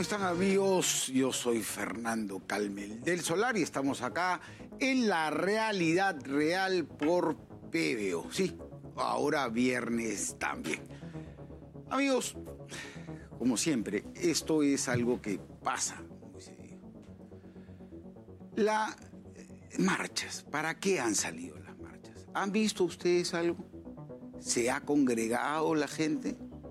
están, amigos? Yo soy Fernando Calmel del Solar y estamos acá en La Realidad Real por PBO. Sí, ahora viernes también. Amigos, como siempre, esto es algo que pasa muy seguido. Las marchas, ¿para qué han salido las marchas? ¿Han visto ustedes algo? ¿Se ha congregado la gente?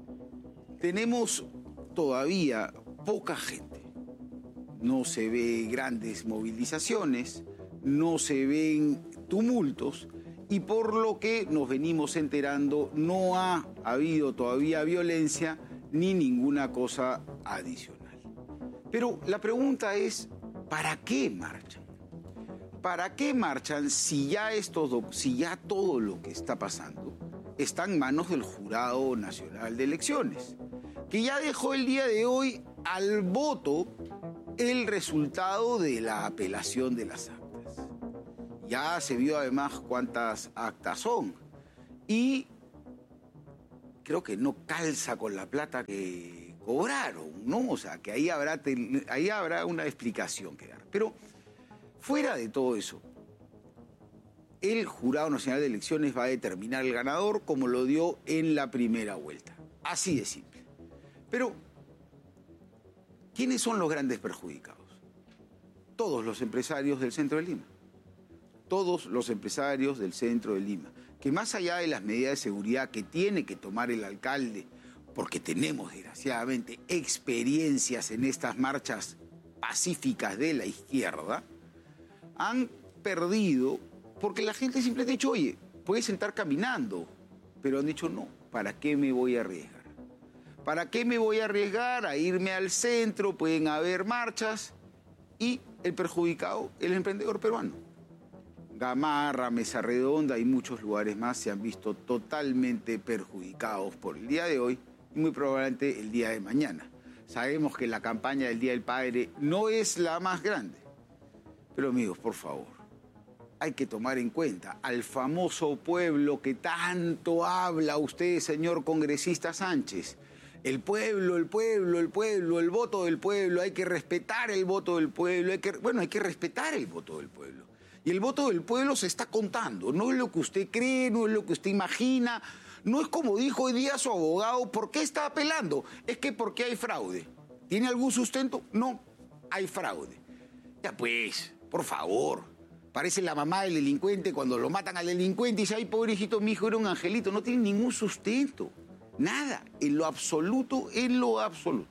Tenemos todavía poca gente. No se ve grandes movilizaciones, no se ven tumultos y por lo que nos venimos enterando no ha habido todavía violencia ni ninguna cosa adicional. Pero la pregunta es, ¿para qué marchan? ¿Para qué marchan si ya todo lo que está pasando está en manos del Jurado Nacional de Elecciones, que ya dejó el día de hoy al voto el resultado de la apelación de las actas? Ya se vio además cuántas actas son y creo que no calza con la plata que cobraron, ¿no? O sea, que ahí habrá una explicación que dar. Pero fuera de todo eso, el Jurado Nacional de Elecciones va a determinar el ganador como lo dio en la primera vuelta. Así de simple. Pero, ¿quiénes son los grandes perjudicados? Todos los empresarios del centro de Lima. Todos los empresarios del centro de Lima. Que más allá de las medidas de seguridad que tiene que tomar el alcalde, porque tenemos desgraciadamente experiencias en estas marchas pacíficas de la izquierda, han perdido porque la gente simplemente ha dicho, oye, puedes entrar caminando, pero han dicho, no, ¿para qué me voy a arriesgar? ¿Para qué me voy a arriesgar a irme al centro? Pueden haber marchas y el perjudicado, el emprendedor peruano. Gamarra, Mesa Redonda y muchos lugares más se han visto totalmente perjudicados por el día de hoy y muy probablemente el día de mañana. Sabemos que la campaña del Día del Padre no es la más grande, pero amigos, por favor, hay que tomar en cuenta al famoso pueblo que tanto habla usted, señor congresista Sánchez. El pueblo, el pueblo, el pueblo, el voto del pueblo, hay que respetar el voto del pueblo, hay que respetar el voto del pueblo. Y el voto del pueblo se está contando, no es lo que usted cree, no es lo que usted imagina, no es como dijo hoy día su abogado, ¿por qué está apelando? Es que porque hay fraude. ¿Tiene algún sustento? No, hay fraude. Ya pues, por favor. Parece la mamá del delincuente cuando lo matan al delincuente y dice, ay, pobrecito, mi hijo era un angelito. No tiene ningún sustento. Nada, en lo absoluto, en lo absoluto.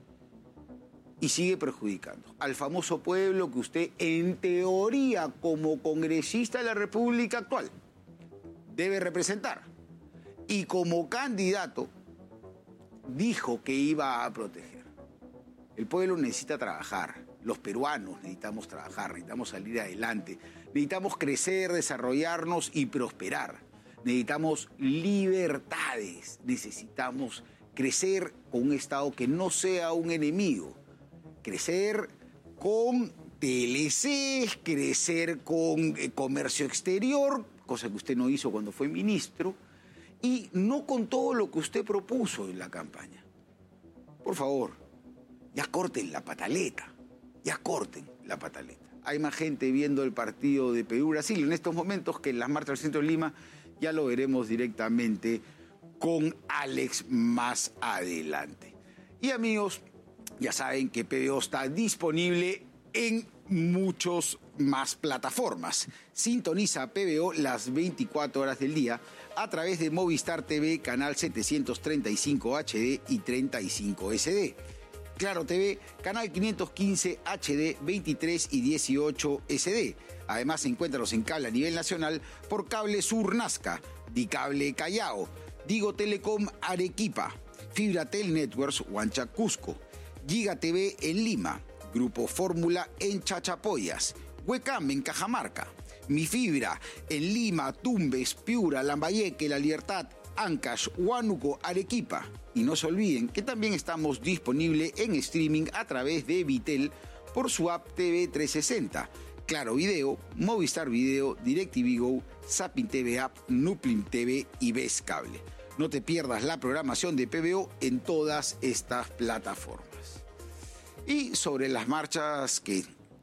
Y sigue perjudicando al famoso pueblo que usted, en teoría, como congresista de la República actual, debe representar. Y como candidato, dijo que iba a proteger. El pueblo necesita trabajar. Los peruanos necesitamos trabajar, necesitamos salir adelante, necesitamos crecer, desarrollarnos y prosperar. Necesitamos libertades, necesitamos crecer con un Estado que no sea un enemigo, crecer con TLCs, crecer con comercio exterior, cosa que usted no hizo cuando fue ministro, y no con todo lo que usted propuso en la campaña. Por favor, ya corten la pataleta. Ya corten la pataleta. Hay más gente viendo el partido de Perú-Brasil en estos momentos que en las marchas del centro de Lima. Ya lo veremos directamente con Alex más adelante. Y amigos, ya saben que PBO está disponible en muchas más plataformas. Sintoniza PBO las 24 horas del día a través de Movistar TV, canal 735 HD y 35 SD. Claro TV, canal 515 HD, 23 y 18 SD. Además, encuéntralos en cable a nivel nacional por Cable Sur Nazca, Dicable Callao, Digo Telecom Arequipa, Fibratel Networks Huancha Cusco, Giga TV en Lima, Grupo Fórmula en Chachapoyas, Huecam en Cajamarca, Mi Fibra en Lima, Tumbes, Piura, Lambayeque, La Libertad, Ancash, Huánuco, Arequipa. Y no se olviden que también estamos disponibles en streaming a través de Vitel por su app TV 360, Claro Video, Movistar Video, DirecTV Go, Zapping TV App, Nuplim TV y Ves Cable. No te pierdas la programación de PBO en todas estas plataformas. Y sobre las marchas que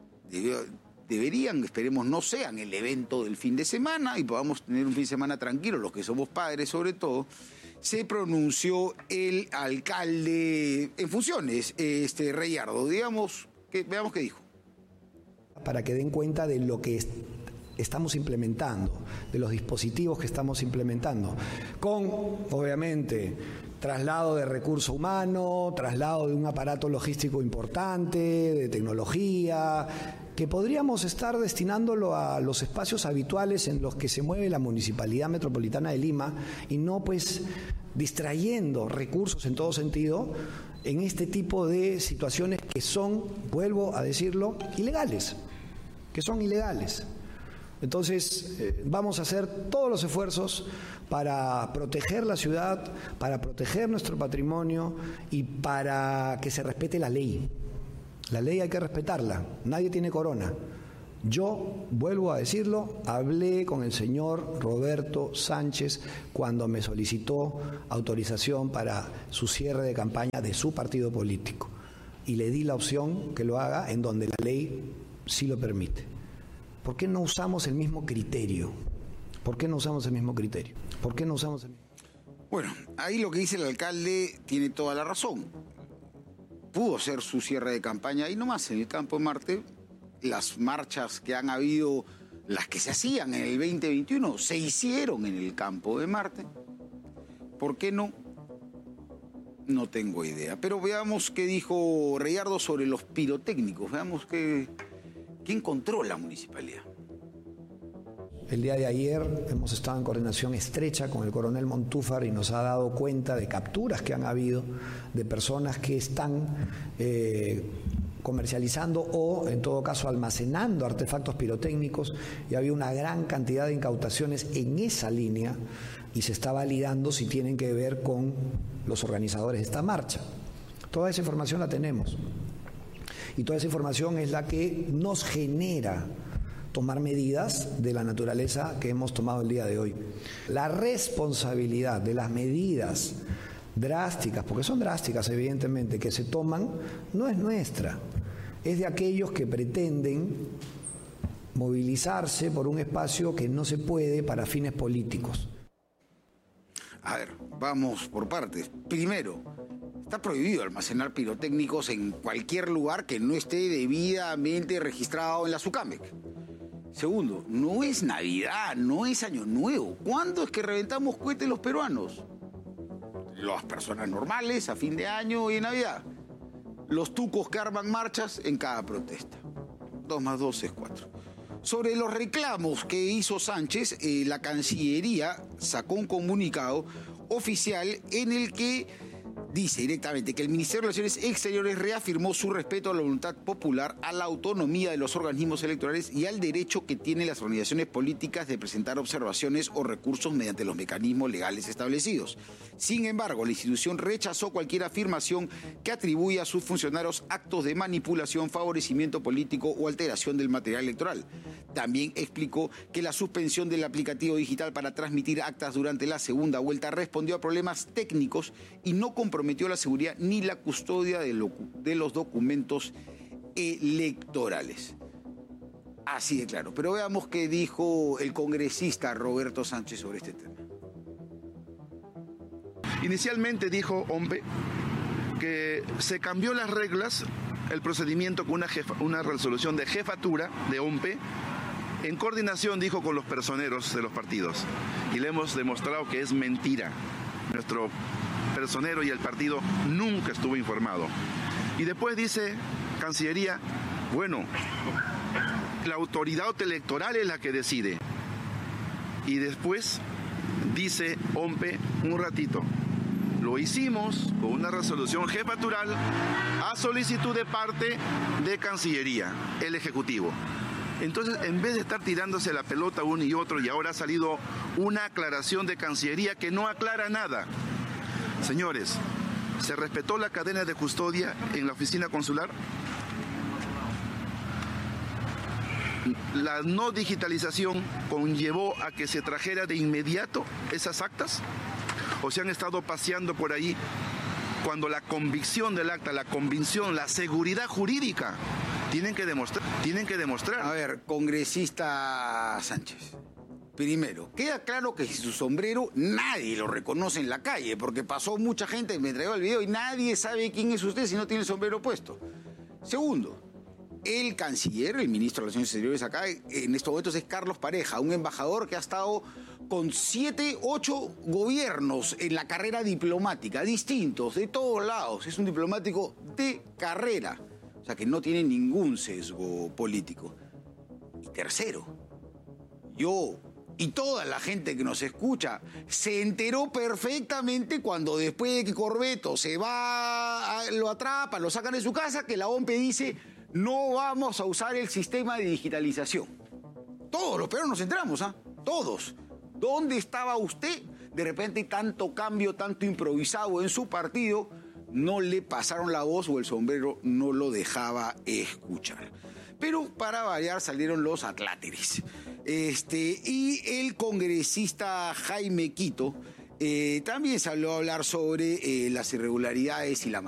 deberían, esperemos, no sean el evento del fin de semana y podamos tener un fin de semana tranquilo, los que somos padres sobre todo, se pronunció el alcalde en funciones, Reyardo. Veamos qué dijo. Para que den cuenta de lo que estamos implementando, de los dispositivos que estamos implementando, con, obviamente, traslado de recurso humano, traslado de un aparato logístico importante, de tecnología, que podríamos estar destinándolo a los espacios habituales en los que se mueve la Municipalidad Metropolitana de Lima y no pues distrayendo recursos en todo sentido en este tipo de situaciones que son, vuelvo a decirlo, ilegales, que son ilegales. Entonces, vamos a hacer todos los esfuerzos para proteger la ciudad, para proteger nuestro patrimonio y para que se respete la ley. La ley hay que respetarla, nadie tiene corona. Yo, vuelvo a decirlo, hablé con el señor Roberto Sánchez cuando me solicitó autorización para su cierre de campaña de su partido político y le di la opción que lo haga en donde la ley sí lo permite. ¿Por qué no usamos el mismo criterio? ¿Por qué no usamos el mismo criterio? ¿Por qué no usamos el mismo? Bueno, ahí lo que dice el alcalde tiene toda la razón. Pudo ser su cierre de campaña ahí nomás, en el Campo de Marte. Las marchas que han habido, las que se hacían en el 2021, se hicieron en el Campo de Marte. ¿Por qué no? No tengo idea. Pero veamos qué dijo Reyardo sobre los pirotécnicos. Veamos qué encontró la municipalidad. El día de ayer hemos estado en coordinación estrecha con el coronel Montúfar y nos ha dado cuenta de capturas que han habido de personas que están comercializando o, en todo caso, almacenando artefactos pirotécnicos, y había una gran cantidad de incautaciones en esa línea y se está validando si tienen que ver con los organizadores de esta marcha. Toda esa información la tenemos y toda esa información es la que nos genera tomar medidas de la naturaleza que hemos tomado el día de hoy. La responsabilidad de las medidas drásticas, porque son drásticas evidentemente, que se toman, no es nuestra, es de aquellos que pretenden movilizarse por un espacio que no se puede para fines políticos. A ver, vamos por partes. Primero, está prohibido almacenar pirotécnicos en cualquier lugar que no esté debidamente registrado en la SUCAMEC. Segundo, no es Navidad, no es Año Nuevo. ¿Cuándo es que reventamos cohetes los peruanos? Las personas normales a fin de año y en Navidad. Los tucos que arman marchas en cada protesta. 2 más 2 es 4. Sobre los reclamos que hizo Sánchez, la Cancillería sacó un comunicado oficial en el que dice directamente que el Ministerio de Relaciones Exteriores reafirmó su respeto a la voluntad popular, a la autonomía de los organismos electorales y al derecho que tienen las organizaciones políticas de presentar observaciones o recursos mediante los mecanismos legales establecidos. Sin embargo, la institución rechazó cualquier afirmación que atribuya a sus funcionarios actos de manipulación, favorecimiento político o alteración del material electoral. También explicó que la suspensión del aplicativo digital para transmitir actas durante la segunda vuelta respondió a problemas técnicos y no comprometió la seguridad ni la custodia de los documentos electorales. Así de claro. Pero veamos qué dijo el congresista Roberto Sánchez sobre este tema. Inicialmente dijo Ompe que se cambió las reglas, el procedimiento con una resolución de jefatura de Ompe, en coordinación, dijo, con los personeros de los partidos. Y le hemos demostrado que es mentira. Nuestro personero y el partido nunca estuvo informado. Y después dice Cancillería, bueno, la autoridad electoral es la que decide. Y después dice Ompe un ratito, lo hicimos con una resolución jefatural a solicitud de parte de Cancillería, el Ejecutivo. Entonces, en vez de estar tirándose la pelota uno y otro, y ahora ha salido una aclaración de Cancillería que no aclara nada. Señores, ¿se respetó la cadena de custodia en la oficina consular? ¿La no digitalización conllevó a que se trajera de inmediato esas actas? ¿O se han estado paseando por ahí cuando la convicción del acta, la convicción, la seguridad jurídica, tienen que demostrar. A ver, congresista Sánchez. Primero, queda claro que su sombrero nadie lo reconoce en la calle, porque pasó mucha gente, me entregó el video y nadie sabe quién es usted si no tiene el sombrero puesto. Segundo, el canciller, el ministro de Relaciones Exteriores acá, en estos momentos es Carlos Pareja, un embajador que ha estado con 7, 8 gobiernos en la carrera diplomática, distintos, de todos lados. Es un diplomático de carrera, o sea que no tiene ningún sesgo político. Y tercero, yo y toda la gente que nos escucha se enteró perfectamente cuando después de que Corbeto se va, lo atrapa, lo sacan de su casa, que la OMPE dice no vamos a usar el sistema de digitalización. Todos los peruanos nos enteramos, ¿ah? Todos. ¿Dónde estaba usted? De repente tanto cambio, tanto improvisado en su partido, no le pasaron la voz o el sombrero no lo dejaba escuchar. Pero para variar salieron los atláteres. Y el congresista Jaime Quito también salió a hablar sobre las irregularidades y la